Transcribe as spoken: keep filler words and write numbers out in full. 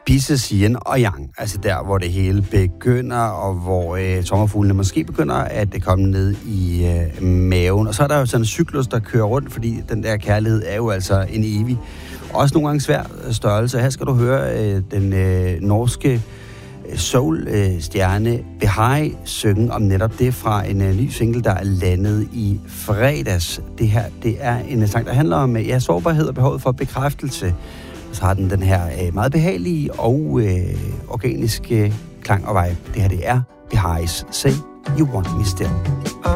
Pisces yin og yang, altså der, hvor det hele begynder, og hvor øh, sommerfuglene måske begynder at det komme ned i øh, maven. Og så er der jo sådan en cyklus, der kører rundt, fordi den der kærlighed er jo altså en evig, også nogle gange svær størrelse. Her skal du høre øh, den øh, norske soul-stjerne Behaj synge om netop det fra en uh, ny single, der er landet i fredags. Det her, det er en sang, der handler om ja, sårbarhed og behovet for bekræftelse. Så har den den her uh, meget behagelige og uh, organiske klang og vibe. Det her, det er Behaj's Say You Want Me Still.